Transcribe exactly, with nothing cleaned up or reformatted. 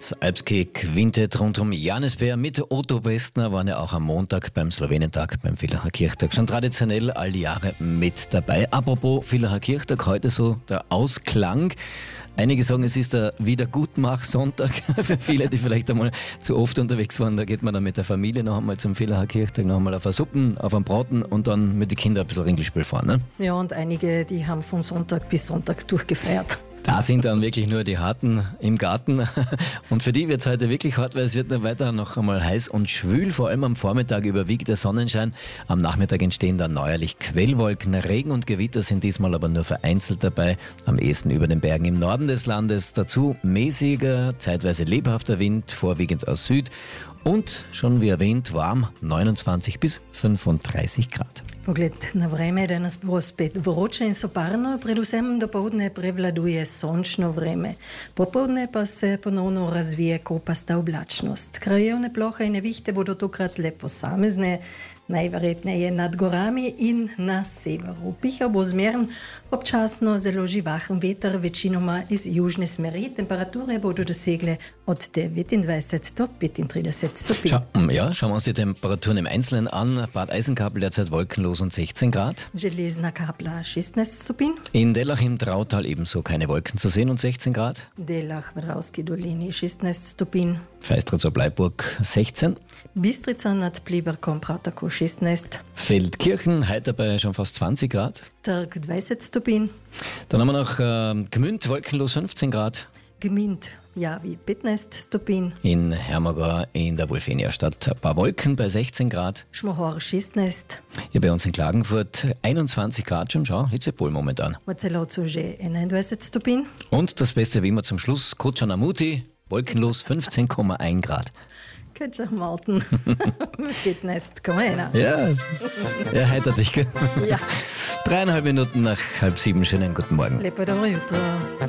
Das Alpski Quintett rund um Johannisbeer mit Otto Bestner waren ja auch am Montag beim Slowenentag, beim Villacher Kirchtag schon traditionell all die Jahre mit dabei. Apropos Villacher Kirchtag, heute so der Ausklang. Einige sagen, es ist der Wiedergutmach-Sonntag für viele, die vielleicht einmal zu oft unterwegs waren. Da geht man dann mit der Familie noch einmal zum Villacher Kirchtag, noch einmal auf eine Suppen, auf einen Braten und dann mit den Kindern ein bisschen Ringelspiel fahren. Ne? Ja, und einige, die haben von Sonntag bis Sonntag durchgefeiert. Da sind dann wirklich nur die Harten im Garten und für die wird es heute wirklich hart, weil es wird dann weiter noch einmal heiß und schwül, vor allem am Vormittag überwiegt der Sonnenschein, am Nachmittag entstehen dann neuerlich Quellwolken, Regen und Gewitter sind diesmal aber nur vereinzelt dabei, am ehesten über den Bergen im Norden des Landes, dazu mäßiger, zeitweise lebhafter Wind, vorwiegend aus Süd und schon wie erwähnt warm, neunundzwanzig bis fünfunddreißig Grad. Pogled na vreme, danes bo spet vroče in soparno, predvsem dopoldne prevladuje sončno vreme. Popoldne pa se ponovno razvije kopasta oblačnost. Krajevne plohe in nevihte bodo tokrat le posamezne, najverjetneje nad gorami in na severu. Pihal bo zmeren, občasno zelo živahen veter, večinoma iz južne smeri. Temperature bodo dosegle od devetindvajset do petintrideset stopinj. Scha ja, schauen wir uns die Temperaturen im Einzelnen an. Bad Eisenkapel derzeit wolkenlos und sechzehn Grad. Železna Kapla šestnajst stopinj. In Dellach im Trautal ebenso keine Wolken zu sehen und sechzehn Grad. Dellach v Dravski dolini šestnajst stopinj. Feistritz ob Bleiburg sechzehn. Bistrica nad Pliberkom prav tako šestnajst. Feldkirchen, heute bei schon fast zwanzig Grad. Trg dvajset stopinj. Dann haben wir noch äh, Gmünd, wolkenlos fünfzehn Grad. Gmünd, Javi petnajst stopinj. In Hermagor in der Wulfenia-Stadt ein paar Wolken bei sechzehn Grad. Šmohor šestnajst. Hier bei uns in Klagenfurt einundzwanzig Grad schon, schau, Hitzepol momentan. V Celovcu že enaindvajset stopinj. Und das Beste wie immer zum Schluss, Kotschanamuti, wolkenlos fünfzehn Komma eins Grad. Kečah-Malten, petnajst Komma eins. Ja, es ist, erheitert dich, gell? Ja. Dreieinhalb Minuten nach halb sieben, schönen guten Morgen. Lepo dobro jutro.